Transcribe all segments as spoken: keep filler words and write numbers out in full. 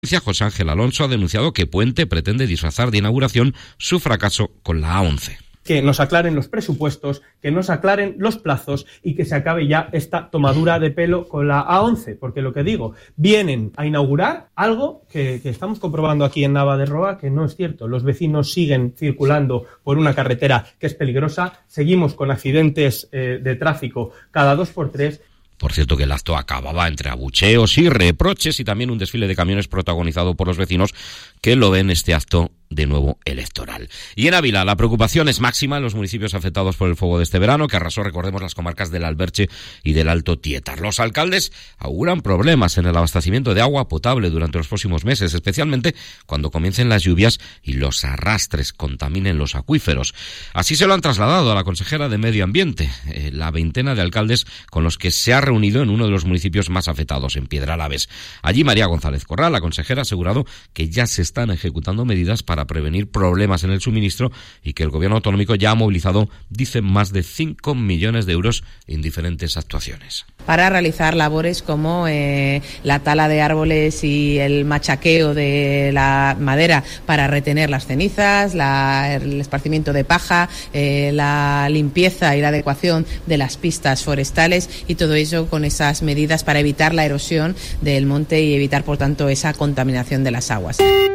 José Ángel Alonso ha denunciado que Puente pretende disfrazar de inauguración su fracaso con la A once. Que nos aclaren los presupuestos, que nos aclaren los plazos y que se acabe ya esta tomadura de pelo con la A once, porque lo que digo, vienen a inaugurar algo que, que estamos comprobando aquí en Nava de Roa, que no es cierto. Los vecinos siguen circulando por una carretera que es peligrosa, seguimos con accidentes eh, de tráfico cada dos por tres. Por cierto que el acto acababa entre abucheos y reproches y también un desfile de camiones protagonizado por los vecinos que lo ven este acto de nuevo electoral. Y en Ávila la preocupación es máxima en los municipios afectados por el fuego de este verano, que arrasó, recordemos, las comarcas del Alberche y del Alto Tietar. Los alcaldes auguran problemas en el abastecimiento de agua potable durante los próximos meses, especialmente cuando comiencen las lluvias y los arrastres contaminen los acuíferos. Así se lo han trasladado a la consejera de Medio Ambiente, eh, la veintena de alcaldes con los que se ha reunido en uno de los municipios más afectados, en Piedralaves. Allí María González Corral, la consejera, ha asegurado que ya se están ejecutando medidas para prevenir problemas en el suministro y que el gobierno autonómico ya ha movilizado, dicen, más de cinco millones de euros en diferentes actuaciones. Para realizar labores como eh, la tala de árboles y el machaqueo de la madera para retener las cenizas, la, el esparcimiento de paja, eh, la limpieza y la adecuación de las pistas forestales y todo ello con esas medidas para evitar la erosión del monte y evitar, por tanto, esa contaminación de las aguas.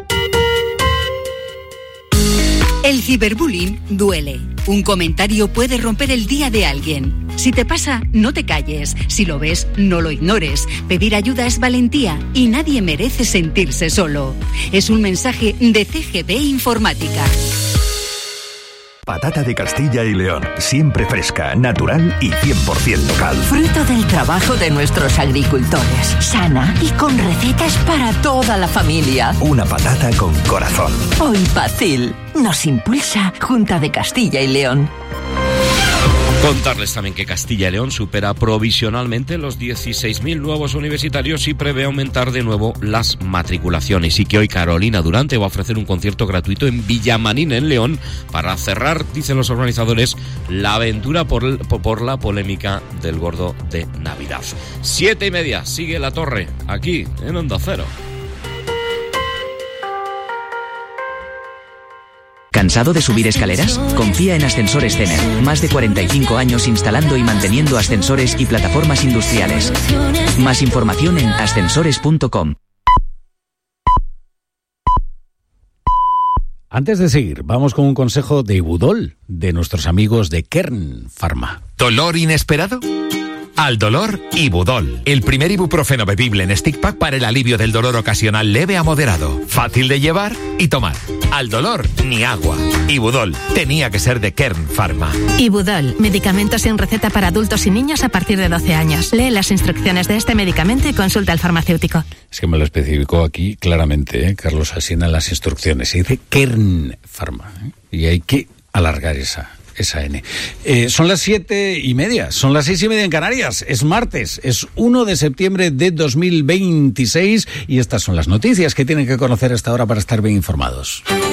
El ciberbullying duele. Un comentario puede romper el día de alguien. Si te pasa, no te calles. Si lo ves, no lo ignores. Pedir ayuda es valentía y nadie merece sentirse solo. Es un mensaje de C G B Informática. Patata de Castilla y León, siempre fresca, natural y cien por ciento local. Fruto del trabajo de nuestros agricultores, sana y con recetas para toda la familia. Una patata con corazón. Hoy Pacil nos impulsa Junta de Castilla y León. Contarles también que Castilla y León supera provisionalmente los dieciséis mil nuevos universitarios y prevé aumentar de nuevo las matriculaciones, y que hoy Carolina Durante va a ofrecer un concierto gratuito en Villamarín, en León, para cerrar, dicen los organizadores, la aventura por, por la polémica del gordo de Navidad. Siete y media, sigue La Torre, aquí en Onda Cero. ¿Cansado de subir escaleras? Confía en Ascensores Cener. Más de cuarenta y cinco años instalando y manteniendo ascensores y plataformas industriales. Más información en ascensores punto com. Antes de seguir, vamos con un consejo de Ibudol, de nuestros amigos de Kern Pharma. ¿Dolor inesperado? Al dolor, Ibudol. El primer ibuprofeno bebible en stick pack para el alivio del dolor ocasional leve a moderado. Fácil de llevar y tomar. Al dolor, ni agua. Ibudol. Tenía que ser de Kern Pharma. Ibudol. Medicamento sin receta para adultos y niños a partir de doce años. Lee las instrucciones de este medicamento y consulta al farmacéutico. Es que me lo especificó aquí claramente, ¿eh? Carlos Asina, en las instrucciones. Se dice Kern Pharma, ¿eh? Y hay que alargar esa... esa N. Eh, son las siete y media, son las seis y media en Canarias, es martes, es uno de septiembre de dos mil veintiséis y estas son las noticias que tienen que conocer hasta ahora para estar bien informados.